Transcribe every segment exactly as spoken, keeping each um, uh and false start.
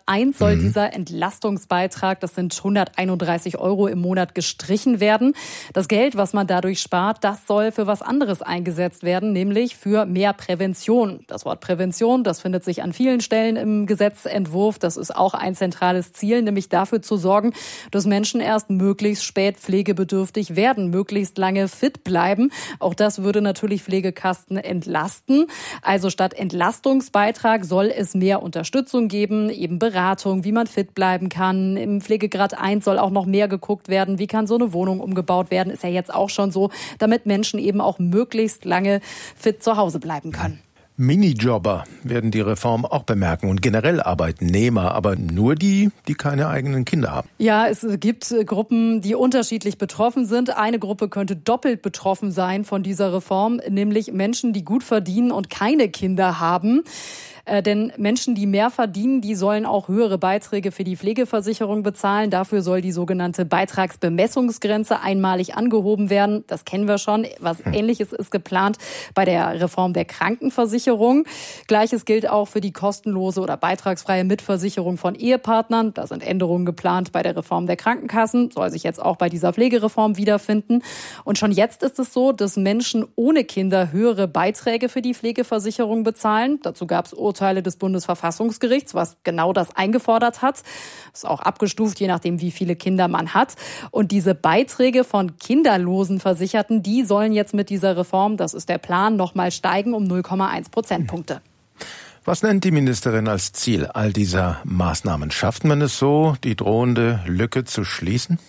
eins soll mhm. dieser Entlastungsbeitrag, das sind hunderteinunddreißig Euro im Monat, gestrichen werden. Das Geld, was man dadurch spart, das soll für was anderes eingesetzt werden, nämlich für mehr Prävention. Das Wort Prävention, das findet sich an vielen Stellen im Gesetzentwurf. Das ist auch ein zentrales Ziel, nämlich dafür zu sorgen, dass Menschen erst möglichst spät pflegebedürftig werden, möglichst lange fit bleiben. Auch das würde natürlich Pflegekasten entlasten. Also statt Entlastungsbeitrag soll es mehr Unterstützung geben, eben Beratung, wie man fit bleiben kann. Im Pflegegrad eins soll auch noch mehr geguckt werden, wie kann so eine Wohnung umgebaut werden. Ist ja jetzt auch schon so, damit Menschen eben auch möglichst lange fit zu Hause bleiben können. Minijobber werden die Reform auch bemerken und generell Arbeitnehmer, aber nur die, die keine eigenen Kinder haben. Ja, es gibt Gruppen, die unterschiedlich betroffen sind. Eine Gruppe könnte doppelt betroffen sein von dieser Reform, nämlich Menschen, die gut verdienen und keine Kinder haben. Äh, denn Menschen, die mehr verdienen, die sollen auch höhere Beiträge für die Pflegeversicherung bezahlen. Dafür soll die sogenannte Beitragsbemessungsgrenze einmalig angehoben werden. Das kennen wir schon. Was hm. Ähnliches ist geplant bei der Reform der Krankenversicherung. Gleiches gilt auch für die kostenlose oder beitragsfreie Mitversicherung von Ehepartnern. Da sind Änderungen geplant bei der Reform der Krankenkassen. Soll sich jetzt auch bei dieser Pflegereform wiederfinden. Und schon jetzt ist es so, dass Menschen ohne Kinder höhere Beiträge für die Pflegeversicherung bezahlen. Dazu gab es Urteile des Bundesverfassungsgerichts, was genau das eingefordert hat. Ist auch abgestuft, je nachdem, wie viele Kinder man hat. Und diese Beiträge von kinderlosen Versicherten, die sollen jetzt mit dieser Reform, das ist der Plan, nochmal steigen um null Komma eins Prozentpunkte. Was nennt die Ministerin als Ziel all dieser Maßnahmen? Schafft man es so, die drohende Lücke zu schließen?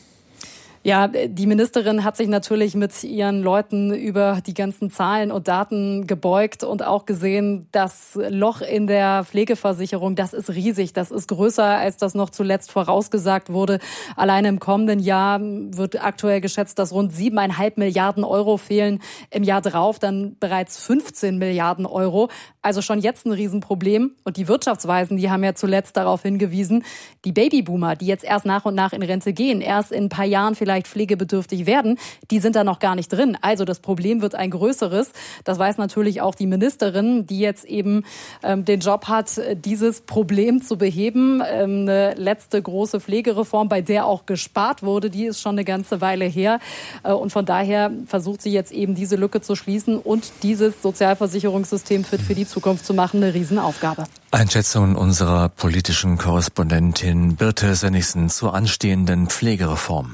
Ja, die Ministerin hat sich natürlich mit ihren Leuten über die ganzen Zahlen und Daten gebeugt und auch gesehen, das Loch in der Pflegeversicherung, das ist riesig. Das ist größer, als das noch zuletzt vorausgesagt wurde. Alleine im kommenden Jahr wird aktuell geschätzt, dass rund siebeneinhalb Milliarden Euro fehlen. Im Jahr drauf dann bereits fünfzehn Milliarden Euro. Also schon jetzt ein Riesenproblem. Und die Wirtschaftsweisen, die haben ja zuletzt darauf hingewiesen, die Babyboomer, die jetzt erst nach und nach in Rente gehen, erst in ein paar Jahren vielleicht pflegebedürftig werden, die sind da noch gar nicht drin. Also das Problem wird ein größeres. Das weiß natürlich auch die Ministerin, die jetzt eben ähm, den Job hat, dieses Problem zu beheben. Ähm, eine letzte große Pflegereform, bei der auch gespart wurde, die ist schon eine ganze Weile her. Äh, und von daher versucht sie jetzt eben diese Lücke zu schließen und dieses Sozialversicherungssystem fit für die Zukunft zu machen. Eine Riesenaufgabe. Einschätzung unserer politischen Korrespondentin Birte Sönnigsen zur anstehenden Pflegereform.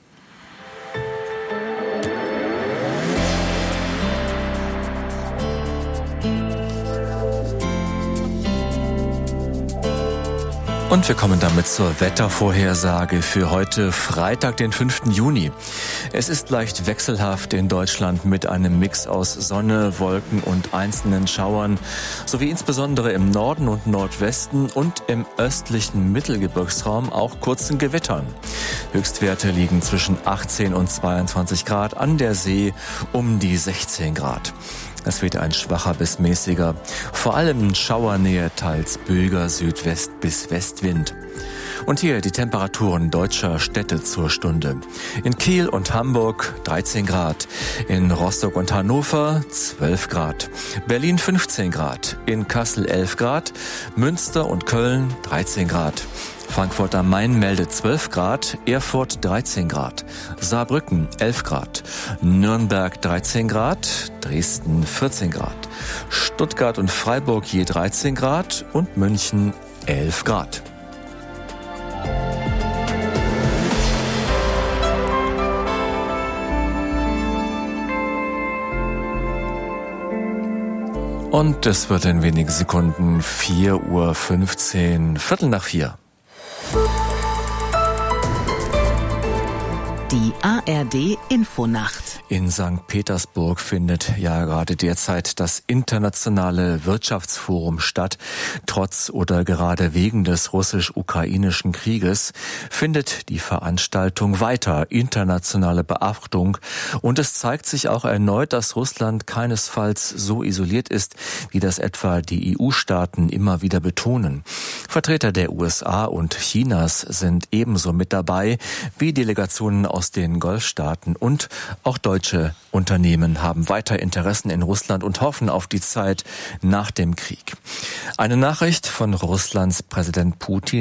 Und wir kommen damit zur Wettervorhersage für heute, Freitag, den fünften Juni. Es ist leicht wechselhaft in Deutschland mit einem Mix aus Sonne, Wolken und einzelnen Schauern, sowie insbesondere im Norden und Nordwesten und im östlichen Mittelgebirgsraum auch kurzen Gewittern. Höchstwerte liegen zwischen achtzehn und zweiundzwanzig Grad, an der See um die sechzehn Grad. Es weht ein schwacher bis mäßiger, vor allem in Schauernähe teils böiger Südwest- bis Westwind. Und hier die Temperaturen deutscher Städte zur Stunde. In Kiel und Hamburg dreizehn Grad, in Rostock und Hannover zwölf Grad, Berlin fünfzehn Grad, in Kassel elf Grad, Münster und Köln dreizehn Grad. Frankfurt am Main meldet zwölf Grad, Erfurt dreizehn Grad, Saarbrücken elf Grad, Nürnberg dreizehn Grad, Dresden vierzehn Grad, Stuttgart und Freiburg je dreizehn Grad und München elf Grad. Und es wird in wenigen Sekunden vier Uhr fünfzehn, Viertel nach vier. Die A R D-Infonacht. In Sankt Petersburg findet ja gerade derzeit das internationale Wirtschaftsforum statt. Trotz oder gerade wegen des russisch-ukrainischen Krieges findet die Veranstaltung weiter internationale Beachtung. Und es zeigt sich auch erneut, dass Russland keinesfalls so isoliert ist, wie das etwa die E U-Staaten immer wieder betonen. Vertreter der U S A und Chinas sind ebenso mit dabei, wie Delegationen aus den Golfstaaten, und auch deutsche Unternehmen haben weiter Interessen in Russland und hoffen auf die Zeit nach dem Krieg. Eine Nachricht von Russlands Präsident Putin.